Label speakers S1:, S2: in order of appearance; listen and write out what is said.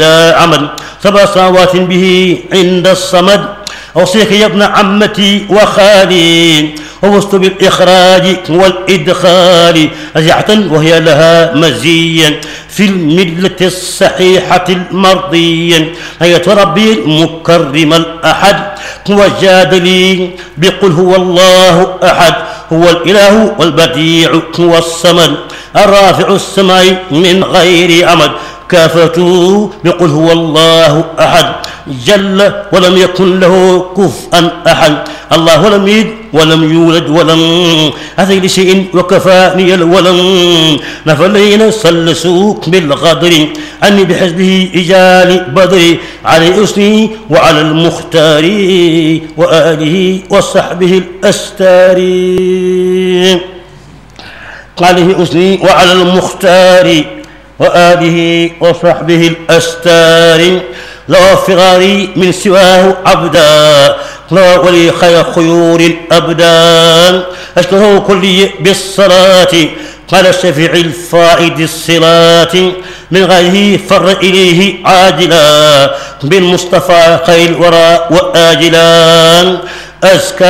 S1: عمل 7 سنوات به عند الصمد. أوصيك يا ابن عمتي وخالي ووسط بالإخراج والإدخال أزعة وهي لها مزيا في الملة الصحيحة المرضية. هيا ربي المكرم الأحد وجاد لي بقل هو الله أحد هو الإله والبديع والصمد الرافع السماء من غير عمد. كافته بقل هو الله أحد جل ولم يكن له كفءا أحد. الله لم يلد ولم يولد ولم أتي لشيء وكفاني الولم. نفلين سلسوك بالغدر أني بحزبه إجال بدري على أسني وعلى المختار وآله وصحبه الأستار. عليه أسني وعلى المختار وآله وصحبه الأستار. لا فراري من سواه عبدا لا ولي خير خيور الأبدان. أشكره كلي بالصلاة قال الشفيع الفائد الصلاة من غيره فر إليه عاجلا بالمصطفى خير الورى وآجلا. أزكى